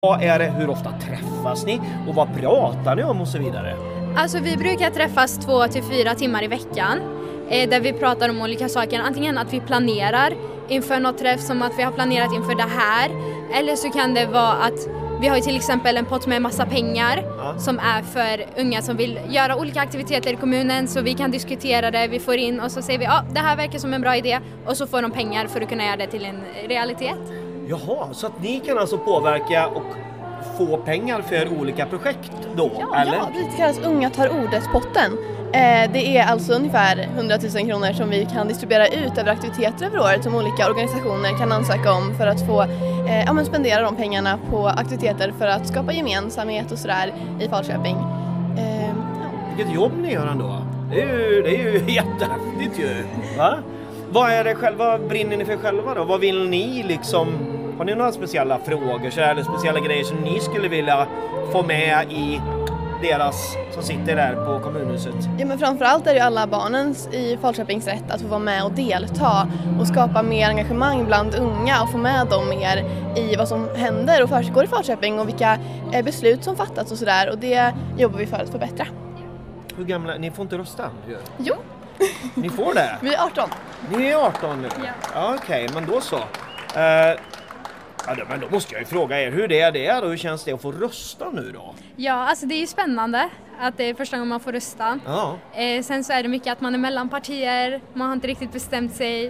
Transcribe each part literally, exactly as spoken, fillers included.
Vad är det, hur ofta träffas ni och vad pratar ni om och så vidare? Alltså vi brukar träffas två till fyra timmar i veckan eh, där vi pratar om olika saker. Antingen att vi planerar inför något träff som att vi har planerat inför det här. Eller så kan det vara att vi har till exempel en pott med massa pengar ja. som är för unga som vill göra olika aktiviteter i kommunen. Så vi kan diskutera det, vi får in och så säger vi ja, det här verkar som en bra idé. Och så får de pengar för att kunna göra det till en realitet. Jaha, så att ni kan alltså påverka och få pengar för olika projekt då, ja, eller? Ja, det kallas Unga tar ordet-potten. Eh, det är alltså ungefär hundratusen kronor som vi kan distribuera ut över aktiviteter över året som olika organisationer kan ansöka om för att få eh, ja, men spendera de pengarna på aktiviteter för att skapa gemensamhet och sådär i Falköping. Eh, ja. Vilket jobb ni gör ändå. Det är ju, det är ju jättehäftigt ju. Va? Vad är det själva, brinner ni för själva då? Vad vill ni liksom, har ni några speciella frågor så eller speciella grejer som ni skulle vilja få med i deras som sitter där på kommunhuset? Ja, men framförallt är det ju alla barnens i Falköpings rätt att få vara med och delta och skapa mer engagemang bland unga och få med dem mer i vad som händer och försiggår i Falköping och vilka beslut som fattats och sådär, och det jobbar vi för att förbättra. Hur gamla, ni får inte rösta? Jo. Ni får det? Vi är arton. Ni är arton nu? Ja. ja Okej, okay, men då så. Uh, ja, men då måste jag ju fråga er, hur är det då? Hur känns det att få rösta nu då? Ja, alltså det är ju spännande att det är första gången man får rösta. Ja. Eh, sen så är det mycket att man är mellan partier, man har inte riktigt bestämt sig.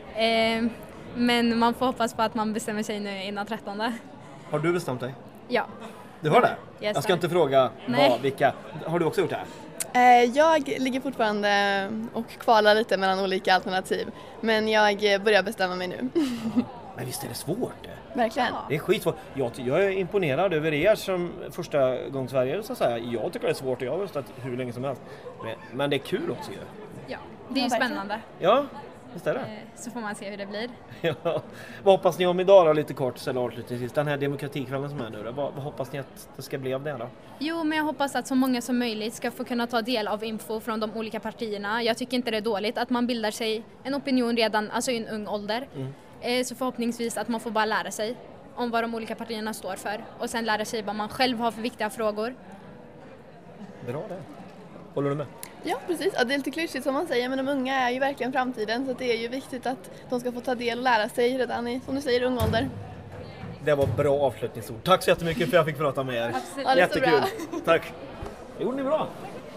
Eh, men man får hoppas på att man bestämmer sig nu innan trettonde. Har du bestämt dig? Ja. Du har det? Yes, jag ska inte fråga vad, vilka. Har du också gjort det här? Jag ligger fortfarande och kvalar lite mellan olika alternativ, men jag börjar bestämma mig nu. Men visst är det svårt det? Verkligen. Det är skitsvårt. Jag, jag är imponerad över er som första gångs Sverige så att säga. Jag tycker det är svårt och jag har röstat hur länge som helst. Men, men det är kul också ju. Ja, det är ju spännande. Ja, visst är det. Så får man se hur det blir. Ja. Vad hoppas ni om idag då, lite kort så avslutningsvis? Den här demokratikvällen som är nu då, vad, vad hoppas ni att det ska bli av det då? Jo, men jag hoppas att så många som möjligt ska få kunna ta del av info från de olika partierna. Jag tycker inte det är dåligt att man bildar sig en opinion redan, alltså i en ung ålder. Mm. Eh, så förhoppningsvis att man får bara lära sig om vad de olika partierna står för. Och sen lära sig vad man själv har för viktiga frågor. Bra det. Håller du med? Ja, precis. Ja, det är lite klyschigt som man säger, men de unga är ju verkligen framtiden, så det är ju viktigt att de ska få ta del och lära sig redan i, som du säger, ung ålder. Det var bra avslutningsord. Tack så jättemycket för att jag fick prata med er. Ja, jättekul. Tack. Det gjorde ni bra.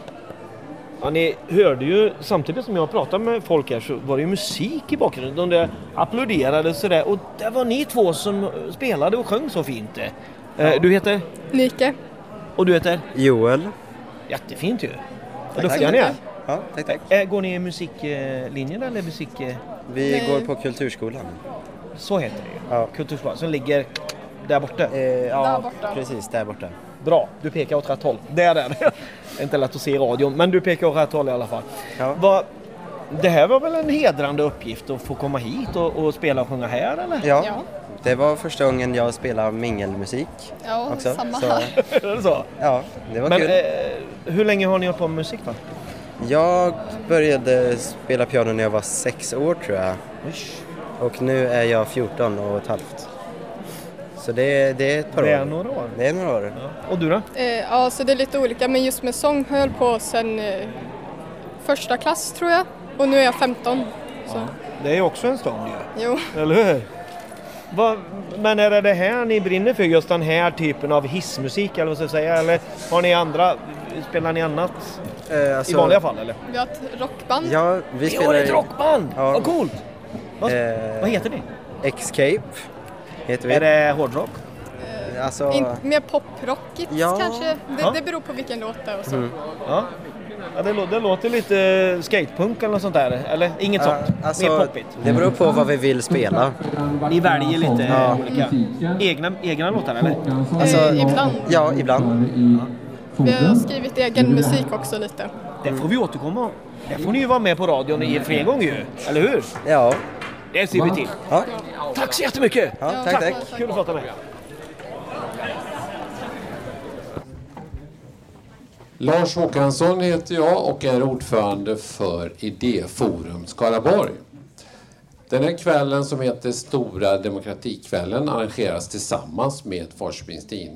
Ja, ni hörde ju, samtidigt som jag pratade med folk här så var det ju musik i bakgrunden. De där applåderade sådär, och det var ni två som spelade och sjöng så fint. Eh, du heter? Nike. Och du heter? Joel. Jättefint ju. Vad duktiga ni är. Ja, tack, tack. Går ni i musiklinjen eller musik? Vi Nej. går på Kulturskolan. Så heter det ju. Ja. Kulturskolan som ligger där borta. Eh, ja, där borta. Precis, där borta. Bra, du pekar åt rätt håll. Det är det. Det är inte lätt att se i radion, men du pekar åt rätt håll i alla fall. Ja. Vad, det här var väl en hedrande uppgift att få komma hit och, och spela och sjunga här, eller? Ja. ja. Det var första gången jag spelade mingelmusik. Ja, också. samma så, här. Är det så? Ja, det var men, kul. Eh, hur länge har ni hållit på med musik då? Jag började spela piano när jag var sex år tror jag. Usch. Och nu är jag fjorton och ett halvt. Så det, det är ett par det år. är några år. Det är några år. Ja. Och du då? Eh, ja, så det är lite olika. Men just med sång höll på sen eh, första klass tror jag. Och nu är jag femton. Så. Ja. Det är ju också en stånd ju. Jo. Eller hur? Va, men är det det här ni brinner för? Just den här typen av hissmusik eller vad ska jag säga? Eller har ni andra, spelar ni annat eh, alltså, i vanliga fall eller? Vi har ett rockband. Ja, vi Vi spelar... har ett rockband! Ja. Vad coolt! Vad, Eh, vad heter ni? Escape heter vi. Är det hårdrock? Eh, alltså... In, mer poprockigt Ja. kanske. Det, Ja. det beror på vilken låt det är och så. Mm. Ja. Ja, det, lå- det låter lite skatepunk eller något sånt där. Eller inget Ja, sånt. alltså, Mer poppigt. det beror på vad vi vill spela. Ni väljer lite Ja. olika egna, egna låtar eller? Alltså, Eh, ibland. Ja, ibland. Vi har skrivit egen musik också lite. Det får vi återkomma om. Det får ni ju vara med på radion i fler gånger ju. Eller hur? Ja. Det ser vi till. Ja. Tack så jättemycket! Ja, tack, tack. Kul att prata med er. Lars Håkansson heter jag och är ordförande för Idéforum Skaraborg. Den här kvällen som heter Stora demokratikvällen arrangeras tillsammans med Forsbins tidning.